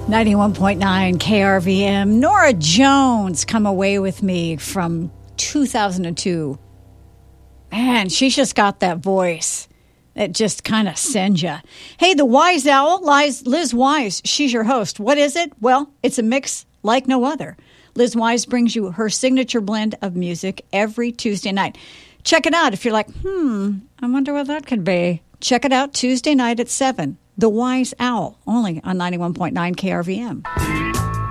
91.9 KRVM. Nora Jones, Come Away With Me from 2002. Man, she's just got that voice that just kind of sends you. Hey, the Wise Owl, Liz Wise, she's your host. What is it? Well, it's a mix like no other. Liz Wise brings you her signature blend of music every Tuesday night. Check it out if you're like, I wonder what that could be. Check it out Tuesday night at 7. The Wise Owl, only on 91.9 KRVM.